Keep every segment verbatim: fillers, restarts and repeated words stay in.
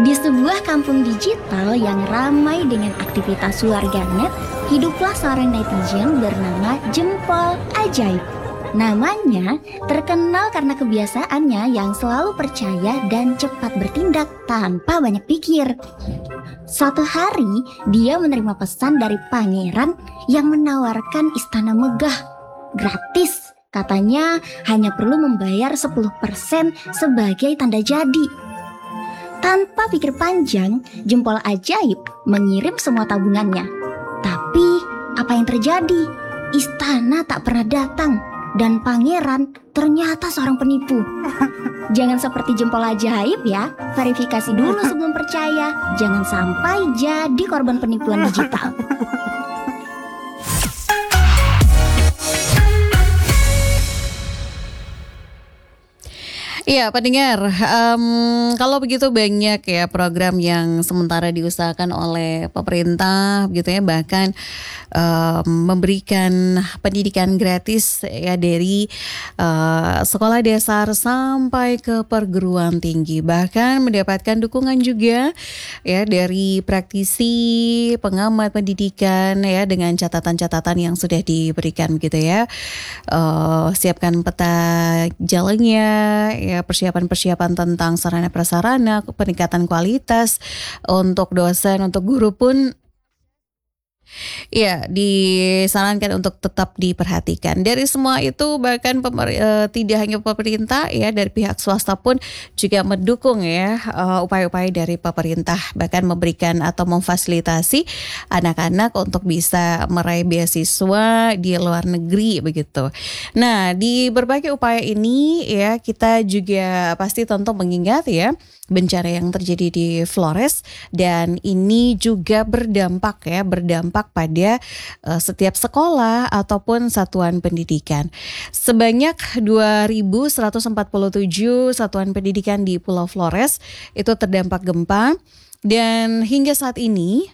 Di sebuah kampung digital yang ramai dengan aktivitas warganet, hiduplah seorang netizen bernama Jempol Ajaib. Namanya terkenal karena kebiasaannya yang selalu percaya dan cepat bertindak tanpa banyak pikir. Suatu hari, dia menerima pesan dari pangeran yang menawarkan istana megah gratis. Katanya hanya perlu membayar sepuluh persen sebagai tanda jadi. Tanpa pikir panjang, Jempol Ajaib mengirim semua tabungannya. Tapi apa yang terjadi? Istana tak pernah datang dan pangeran ternyata seorang penipu. Jangan seperti Jempol Ajaib ya, verifikasi dulu sebelum percaya. Jangan sampai jadi korban penipuan digital. Iya, pendengar, um, kalau begitu banyak ya program yang sementara diusahakan oleh pemerintah gitu ya, bahkan um, memberikan pendidikan gratis ya dari uh, sekolah dasar sampai ke perguruan tinggi, bahkan mendapatkan dukungan juga ya dari praktisi pengamat pendidikan ya dengan catatan-catatan yang sudah diberikan gitu ya. Uh, siapkan peta jalannya ya, persiapan-persiapan tentang sarana prasarana, peningkatan kualitas untuk dosen, untuk guru pun ya disarankan untuk tetap diperhatikan. Dari semua itu bahkan pemer, uh, tidak hanya pemerintah ya, dari pihak swasta pun juga mendukung ya uh, upaya-upaya dari pemerintah, bahkan memberikan atau memfasilitasi anak-anak untuk bisa meraih beasiswa di luar negeri begitu. Nah, di berbagai upaya ini ya kita juga pasti tentu mengingat ya bencana yang terjadi di Flores, dan ini juga berdampak ya berdampak pada uh, setiap sekolah ataupun satuan pendidikan. Sebanyak dua ribu seratus empat puluh tujuh satuan pendidikan di Pulau Flores itu terdampak gempa, dan hingga saat ini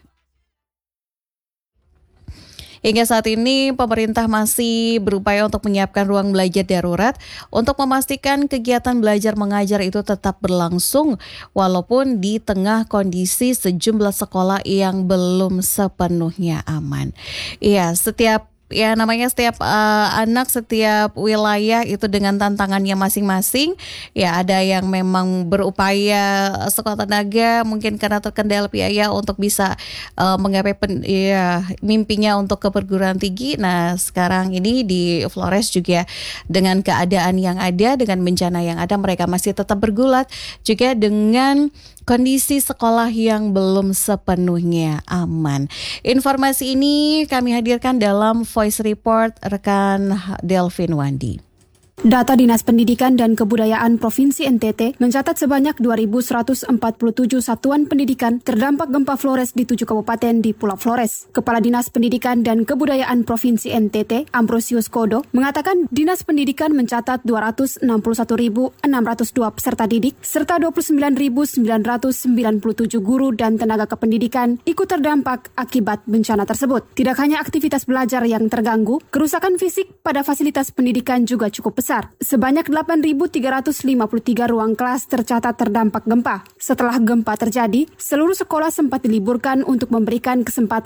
Hingga saat ini pemerintah masih berupaya untuk menyiapkan ruang belajar darurat untuk memastikan kegiatan belajar mengajar itu tetap berlangsung walaupun di tengah kondisi sejumlah sekolah yang belum sepenuhnya aman. Iya, setiap ya namanya setiap uh, anak, setiap wilayah itu dengan tantangannya masing-masing. Ya ada yang memang berupaya sekuat tenaga mungkin karena terkendala biaya untuk bisa uh, menggapai pen, ya, mimpinya untuk ke perguruan tinggi. Nah sekarang ini di Flores juga dengan keadaan yang ada, dengan bencana yang ada, mereka masih tetap bergulat juga dengan kondisi sekolah yang belum sepenuhnya aman. Informasi ini kami hadirkan dalam Voice Report rekan Delvin Wandi. Data Dinas Pendidikan dan Kebudayaan Provinsi N T T mencatat sebanyak dua ribu seratus empat puluh tujuh satuan pendidikan terdampak gempa Flores di tujuh kabupaten di Pulau Flores. Kepala Dinas Pendidikan dan Kebudayaan Provinsi N T T, Ambrosius Kodo, mengatakan Dinas Pendidikan mencatat dua ratus enam puluh satu ribu enam ratus dua peserta didik serta dua puluh sembilan ribu sembilan ratus sembilan puluh tujuh guru dan tenaga kependidikan ikut terdampak akibat bencana tersebut. Tidak hanya aktivitas belajar yang terganggu, kerusakan fisik pada fasilitas pendidikan juga cukup besar. Sebanyak delapan ribu tiga ratus lima puluh tiga ruang kelas tercatat terdampak gempa. Setelah gempa terjadi, seluruh sekolah sempat diliburkan untuk memberikan kesempatan